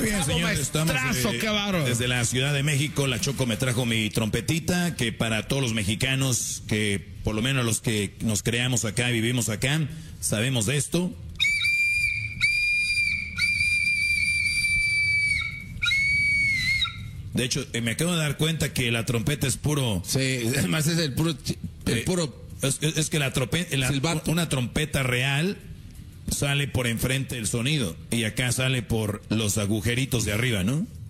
bien, señores, estamos desde la Ciudad de México. La Choco me trajo mi trompetita, que para todos los mexicanos, que por lo menos los que nos creamos acá y vivimos acá, sabemos de esto. De hecho, me acabo de dar cuenta que la trompeta es puro... Sí, además es el puro... Es que una trompeta real sale por enfrente del sonido y acá sale por los agujeritos de arriba, ¿no?